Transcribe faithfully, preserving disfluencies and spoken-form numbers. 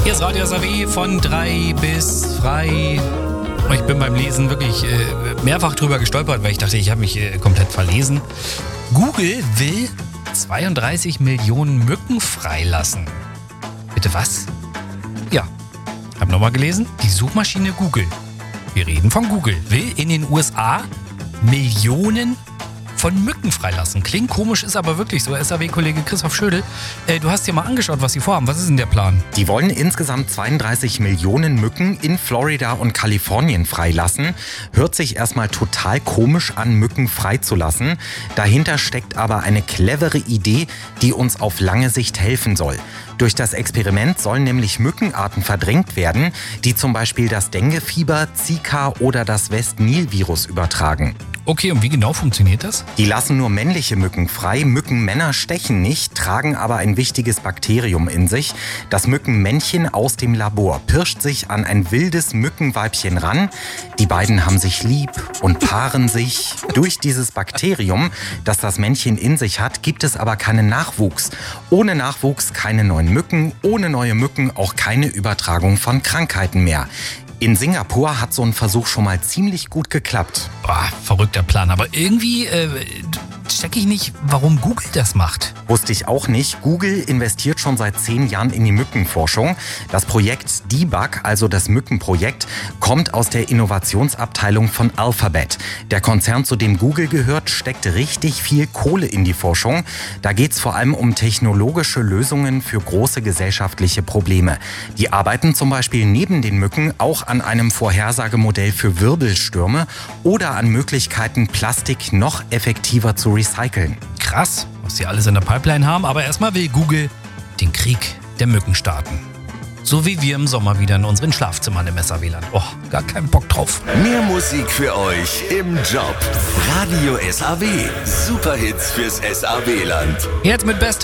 Hier ist Radio S A W von drei bis frei. Ich bin beim Lesen wirklich äh, mehrfach drüber gestolpert, weil ich dachte, ich habe mich äh, komplett verlesen. Google will zweiunddreißig Millionen Mücken freilassen. Bitte was? Ja, hab nochmal gelesen. Die Suchmaschine Google, wir reden von Google, will in den U S A Millionen von Mücken freilassen. Klingt komisch, ist aber wirklich so. S A W-Kollege Christoph Schödel, äh, du hast dir mal angeschaut, was sie vorhaben. Was ist denn der Plan? Die wollen insgesamt zweiunddreißig Millionen Mücken in Florida und Kalifornien freilassen. Hört sich erstmal total komisch an, Mücken freizulassen. Dahinter steckt aber eine clevere Idee, die uns auf lange Sicht helfen soll. Durch das Experiment sollen nämlich Mückenarten verdrängt werden, die zum Beispiel das Denguefieber, Zika oder das West-Nil-Virus übertragen. Okay, und wie genau funktioniert das? Die lassen nur männliche Mücken frei. Mückenmänner stechen nicht, tragen aber ein wichtiges Bakterium in sich. Das Mückenmännchen aus dem Labor pirscht sich an ein wildes Mückenweibchen ran. Die beiden haben sich lieb und paaren sich. Durch dieses Bakterium, das das Männchen in sich hat, gibt es aber keinen Nachwuchs. Ohne Nachwuchs keine neuen Mücken, ohne neue Mücken auch keine Übertragung von Krankheiten mehr. In Singapur hat so ein Versuch schon mal ziemlich gut geklappt. Boah, verrückter Plan. Aber irgendwie äh, checke ich nicht, warum Google das macht. Wusste ich auch nicht. Google investiert schon seit zehn Jahren in die Mückenforschung. Das Projekt Debug, also das Mückenprojekt, kommt aus der Innovationsabteilung von Alphabet. Der Konzern, zu dem Google gehört, steckt richtig viel Kohle in die Forschung. Da geht es vor allem um technologische Lösungen für große gesellschaftliche Probleme. Die arbeiten zum Beispiel neben den Mücken auch an einem Vorhersagemodell für Wirbelstürme oder an Möglichkeiten, Plastik noch effektiver zu recyceln. Krass, was sie alles in der Pipeline haben, aber erstmal will Google den Krieg der Mücken starten. So wie wir im Sommer wieder in unseren Schlafzimmern im S A W-Land. Oh, gar keinen Bock drauf. Mehr Musik für euch im Job. Radio S A W. Superhits fürs S A W-Land. Jetzt mit Best